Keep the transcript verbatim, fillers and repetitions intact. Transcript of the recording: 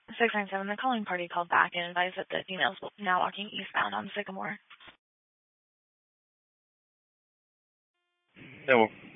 six nine seven, the calling party called back and advised that the female is now walking eastbound on Sycamore. Yeah, well,